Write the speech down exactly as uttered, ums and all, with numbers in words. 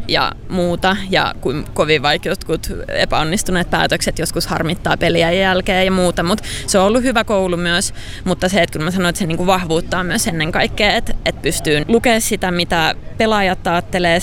ja muuta, ja kuin kovin vaikka jotkut epäonnistuneet päätökset joskus harmittaa peliä jälkeen ja muuta, mutta se on ollut hyvä koulu myös, mutta se, että kun mä sanoin, että se niinku vahvuuttaa myös ennen kaikkea, että, että pystyy lukemaan sitä, mitä pelaajat ajattelee,